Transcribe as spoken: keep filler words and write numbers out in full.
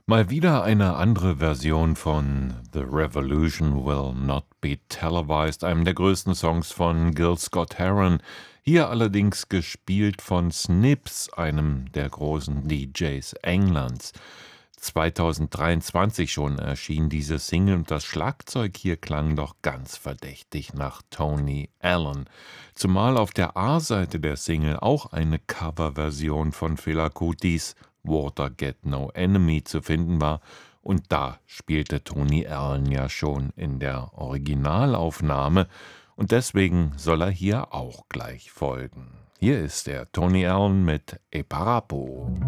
Mal wieder eine andere Version von „The Revolution Will Not Be Televised“, einem der größten Songs von Gil Scott-Heron, hier allerdings gespielt von Snips, einem der großen D Js Englands. zweitausenddreiundzwanzig schon erschien diese Single und das Schlagzeug hier klang doch ganz verdächtig nach Tony Allen. Zumal auf der A-Seite der Single auch eine Coverversion von Fela Kutis „Water Get No Enemy“ zu finden war, und da spielte Tony Allen ja schon in der Originalaufnahme, und deswegen soll er hier auch gleich folgen. Hier ist der Tony Allen mit „E Parapo“.